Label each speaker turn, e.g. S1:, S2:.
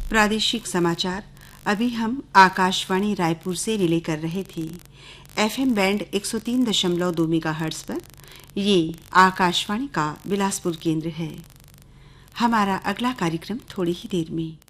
S1: प्रादेशिक समाचार अभी हम आकाशवाणी रायपुर से रिले कर रहे थे। एफएम बैंड 103.2 मेगाहर्ट्ज पर ये आकाशवाणी का बिलासपुर केंद्र है। हमारा अगला कार्यक्रम थोड़ी ही देर में।